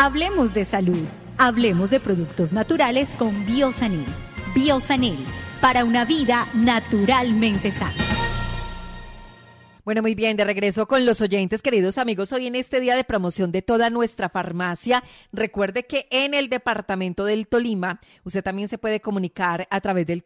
Hablemos de salud. Hablemos de productos naturales con Biosanil. Biosanil, para una vida naturalmente sana. Bueno, muy bien, de regreso con los oyentes, queridos amigos, hoy en este día de promoción de toda nuestra farmacia. Recuerde que en el departamento del Tolima, usted también se puede comunicar a través del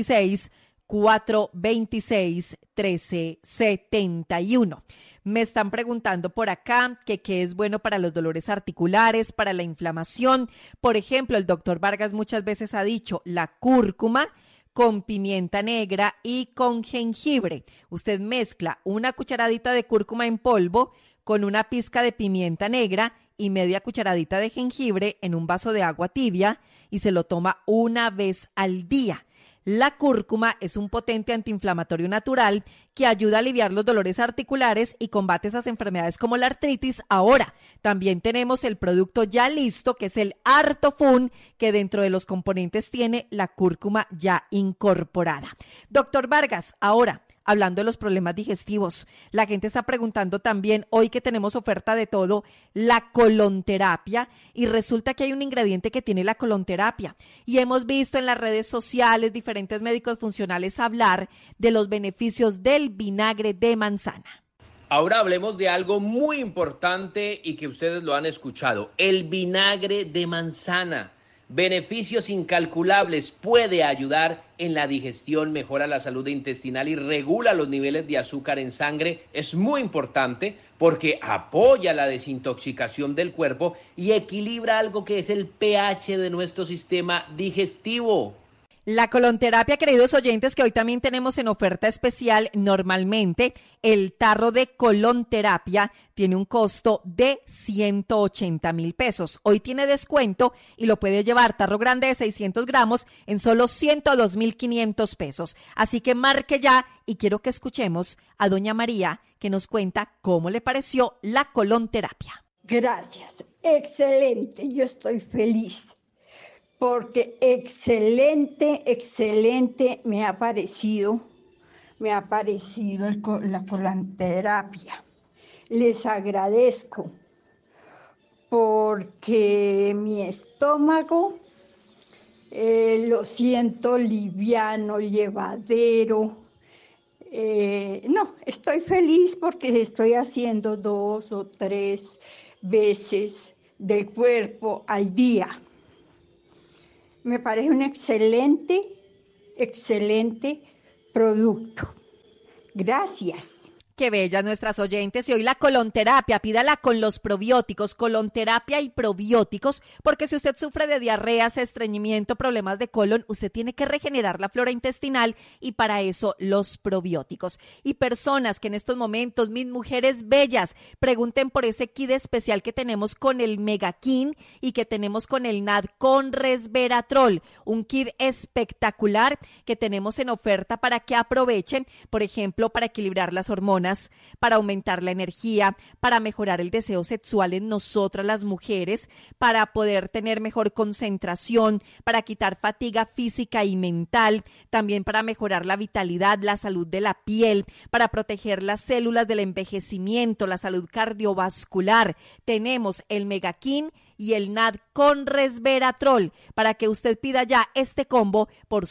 316-426-1371. Me están preguntando por acá que qué es bueno para los dolores articulares, para la inflamación. Por ejemplo, el doctor Vargas muchas veces ha dicho la cúrcuma con pimienta negra y con jengibre. Usted mezcla una cucharadita de cúrcuma en polvo con una pizca de pimienta negra y media cucharadita de jengibre en un vaso de agua tibia y se lo toma una vez al día. La cúrcuma es un potente antiinflamatorio natural que ayuda a aliviar los dolores articulares y combate esas enfermedades como la artritis. Ahora, también tenemos el producto ya listo, que es el Artofun, que dentro de los componentes tiene la cúrcuma ya incorporada. Doctor Vargas, ahora, hablando de los problemas digestivos, la gente está preguntando también, hoy que tenemos oferta de todo, la colonterapia, y resulta que hay un ingrediente que tiene la colonterapia, y hemos visto en las redes sociales diferentes médicos funcionales hablar de los beneficios del vinagre de manzana. Ahora hablemos de algo muy importante y que ustedes lo han escuchado, el vinagre de manzana. Beneficios incalculables, puede ayudar en la digestión, mejora la salud intestinal y regula los niveles de azúcar en sangre. Es muy importante porque apoya la desintoxicación del cuerpo y equilibra algo que es el pH de nuestro sistema digestivo. La colonterapia, queridos oyentes, que hoy también tenemos en oferta especial, normalmente el tarro de colonterapia tiene un costo de 180,000 pesos. Hoy tiene descuento y lo puede llevar tarro grande de 600 gramos en solo 102,500 pesos. Así que marque ya y quiero que escuchemos a doña María que nos cuenta cómo le pareció la colonterapia. Gracias, excelente, yo estoy feliz. Porque excelente me ha parecido la colonterapia. Les agradezco porque mi estómago lo siento liviano, llevadero. Estoy feliz porque estoy haciendo 2 o 3 veces del cuerpo al día. Me parece un excelente producto. Gracias. Qué bellas nuestras oyentes, y hoy la colonterapia, pídala con los probióticos, colonterapia y probióticos, porque si usted sufre de diarreas, estreñimiento, problemas de colon, usted tiene que regenerar la flora intestinal y para eso los probióticos. Y personas que en estos momentos, mis mujeres bellas, pregunten por ese kit especial que tenemos con el Megakin y que tenemos con el NAD con resveratrol, un kit espectacular que tenemos en oferta para que aprovechen, por ejemplo, para equilibrar las hormonas, para aumentar la energía, para mejorar el deseo sexual en nosotras las mujeres, para poder tener mejor concentración, para quitar fatiga física y mental, también para mejorar la vitalidad, la salud de la piel, para proteger las células del envejecimiento, la salud cardiovascular. Tenemos el Megakin y el NAD con resveratrol para que usted pida ya este combo por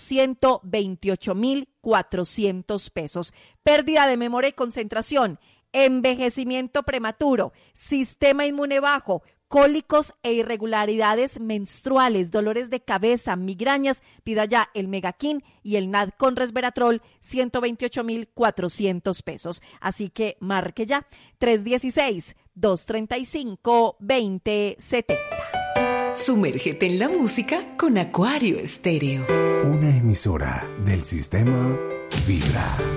128,400 pesos. Pérdida de memoria y concentración, envejecimiento prematuro, sistema inmune bajo, cólicos e irregularidades menstruales, dolores de cabeza, migrañas, pida ya el Megakin y el NAD con resveratrol, 128,400 pesos. Así que marque ya, 316-235-2070. Sumérgete en la música con Acuario Estéreo. Una emisora del sistema Vibra.